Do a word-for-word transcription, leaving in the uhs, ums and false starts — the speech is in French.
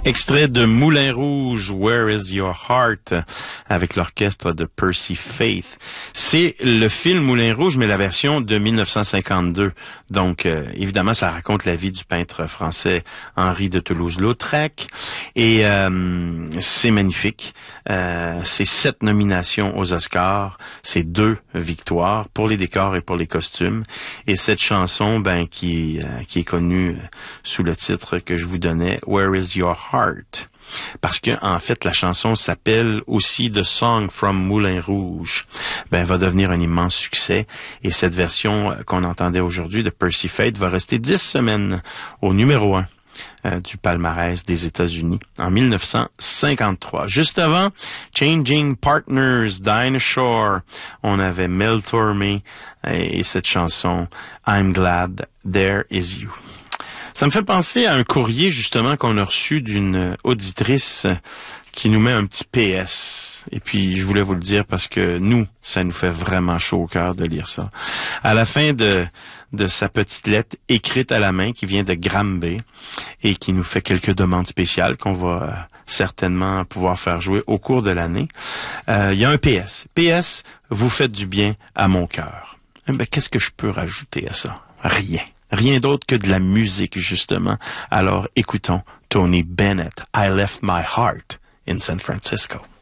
Extrait de Moulin Rouge, Where is Your Heart, avec l'orchestre de Percy Faith. C'est le film Moulin Rouge, mais la version de mille neuf cent cinquante-deux. Donc, euh, évidemment, ça raconte la vie du peintre français Henri de Toulouse-Lautrec. Et euh, c'est magnifique. Euh, c'est sept nominations aux Oscars. C'est deux victoires pour les décors et pour les costumes. Et cette chanson, ben, qui, euh, qui est connue sous le titre que je vous donnais, Where is Your Heart? Parce que, en fait, la chanson s'appelle aussi The Song from Moulin Rouge. Ben, va devenir un immense succès. Et cette version qu'on entendait aujourd'hui de Percy Faith va rester dix semaines au numéro un euh, du palmarès des États-Unis en mille neuf cent cinquante-trois. Juste avant, Changing Partners, Dinah Shore. On avait Mel Tormé et cette chanson I'm Glad There Is You. Ça me fait penser à un courrier, justement, qu'on a reçu d'une auditrice qui nous met un petit P S. Et puis, je voulais vous le dire parce que nous, ça nous fait vraiment chaud au cœur de lire ça. À la fin de, de sa petite lettre écrite à la main qui vient de Granby et qui nous fait quelques demandes spéciales qu'on va euh, certainement pouvoir faire jouer au cours de l'année, euh, il y a un P S. P S, vous faites du bien à mon cœur. Eh ben, qu'est-ce que je peux rajouter à ça? Rien. Rien d'autre que de la musique, justement. Alors, écoutons Tony Bennett, I Left My Heart in San Francisco.